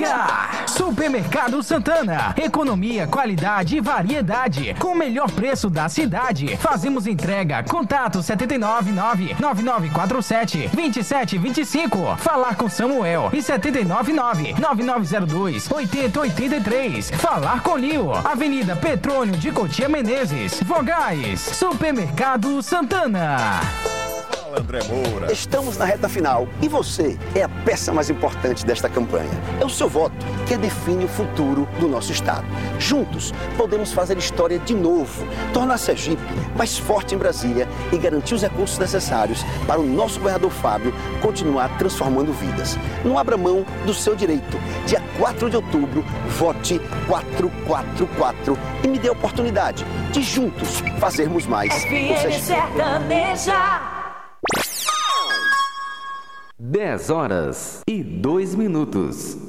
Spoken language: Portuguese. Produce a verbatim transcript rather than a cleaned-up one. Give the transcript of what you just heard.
chega! Supermercado Santana. Economia, qualidade e variedade. Com o melhor preço da cidade. Fazemos entrega. Contato sete nove nove, nove nove quatro sete, dois sete dois cinco. Falar com Samuel. E sete nove nove, nove nove zero dois, oito zero oito três. Falar com Lio. Avenida Petrônio de Cotia Menezes. Vogais. Supermercado Santana. André Moura. Estamos na reta final e você é a peça mais importante desta campanha. É o seu voto que define o futuro do nosso estado. Juntos, podemos fazer história de novo, tornar Sergipe mais forte em Brasília e garantir os recursos necessários para o nosso governador Fábio continuar transformando vidas. Não abra mão do seu direito. Dia quatro de outubro, vote quatro quatro quatro e me dê a oportunidade de juntos fazermos mais. F M Sertaneja. dez horas e dois minutos.